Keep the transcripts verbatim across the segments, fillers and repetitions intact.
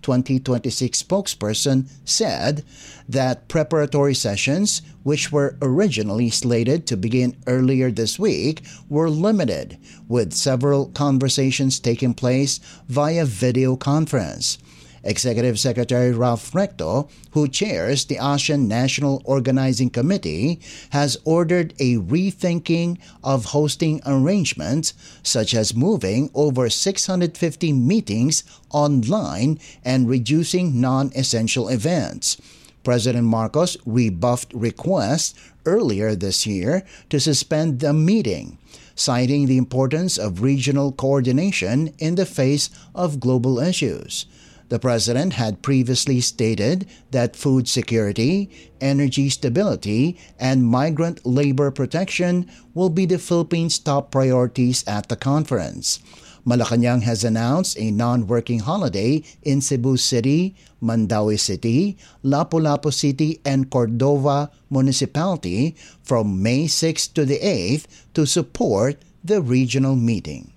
twenty twenty-six spokesperson said that preparatory sessions, which were originally slated to begin earlier this week, were limited, with several conversations taking place via video conference. Executive Secretary Ralph Recto, who chairs the ASEAN National Organizing Committee, has ordered a rethinking of hosting arrangements, such as moving over six hundred fifty meetings online and reducing non-essential events. President Marcos rebuffed requests earlier this year to suspend the meeting, citing the importance of regional coordination in the face of global issues. The president had previously stated that food security, energy stability, and migrant labor protection will be the Philippines' top priorities at the conference. Malacanang has announced a non-working holiday in Cebu City, Mandaue City, Lapu-Lapu City, and Cordova Municipality from May sixth to the eighth to support the regional meeting.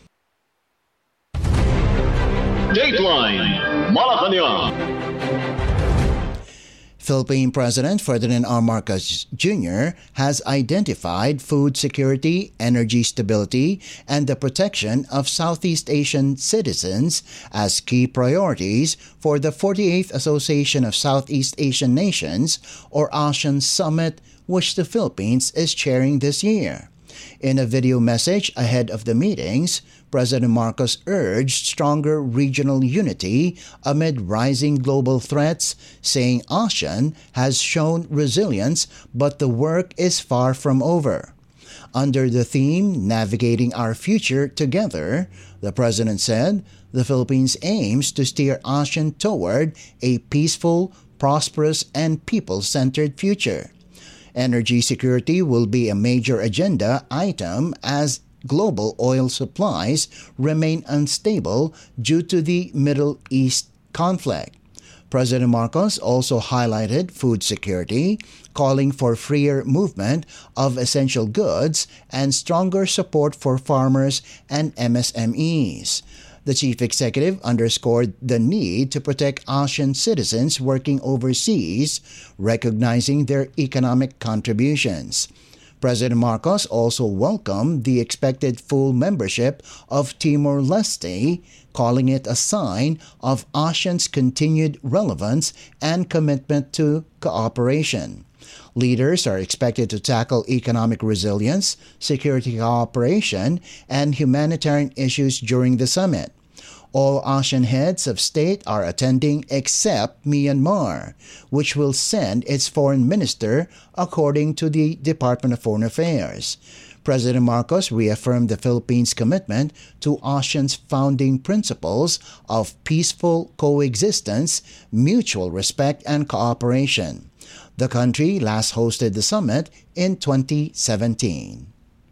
Dateline Malacanang. Philippine President Ferdinand R. Marcos Junior has identified food security, energy stability, and the protection of Southeast Asian citizens as key priorities for the forty-eighth Association of Southeast Asian Nations, or ASEAN Summit, which the Philippines is chairing this year. In a video message ahead of the meetings, President Marcos urged stronger regional unity amid rising global threats, saying ASEAN has shown resilience, but the work is far from over. Under the theme, Navigating Our Future Together, the President said the Philippines aims to steer ASEAN toward a peaceful, prosperous, and people-centered future. Energy security will be a major agenda item as global oil supplies remain unstable due to the Middle East conflict. President Marcos also highlighted food security, calling for freer movement of essential goods and stronger support for farmers and M S M Es. The chief executive underscored the need to protect ASEAN citizens working overseas, recognizing their economic contributions. President Marcos also welcomed the expected full membership of Timor-Leste, calling it a sign of ASEAN's continued relevance and commitment to cooperation. Leaders are expected to tackle economic resilience, security cooperation, and humanitarian issues during the summit. All ASEAN heads of state are attending except Myanmar, which will send its foreign minister, according to the Department of Foreign Affairs. President Marcos reaffirmed the Philippines' commitment to ASEAN's founding principles of peaceful coexistence, mutual respect, and cooperation. The country last hosted the summit in twenty seventeen.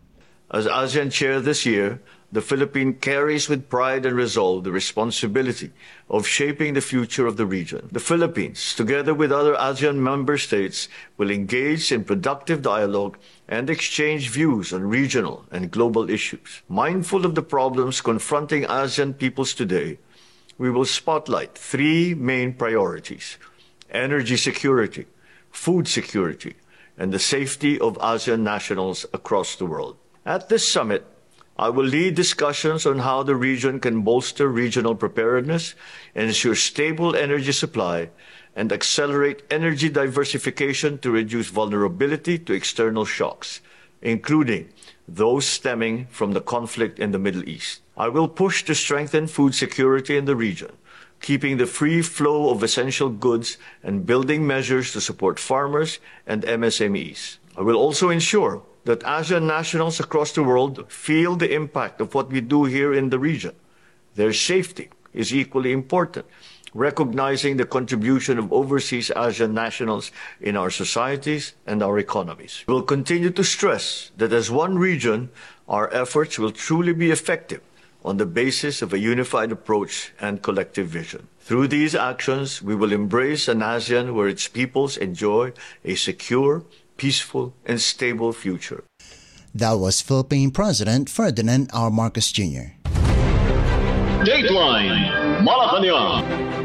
As ASEAN chair this year, the Philippines carries with pride and resolve the responsibility of shaping the future of the region. The Philippines, together with other ASEAN member states, will engage in productive dialogue and exchange views on regional and global issues. Mindful of the problems confronting ASEAN peoples today, we will spotlight three main priorities: energy security, food security, and the safety of ASEAN nationals across the world. At this summit, I will lead discussions on how the region can bolster regional preparedness, ensure stable energy supply, and accelerate energy diversification to reduce vulnerability to external shocks, including those stemming from the conflict in the Middle East. I will push to strengthen food security in the region, keeping the free flow of essential goods and building measures to support farmers and M S M Es. I will also ensure that ASEAN nationals across the world feel the impact of what we do here in the region. Their safety is equally important, recognizing the contribution of overseas ASEAN nationals in our societies and our economies. We will continue to stress that as one region, our efforts will truly be effective on the basis of a unified approach and collective vision. Through these actions, we will embrace an ASEAN where its peoples enjoy a secure, peaceful, and stable future. That was Philippine President Ferdinand R. Marcos Junior Dateline Malacanang.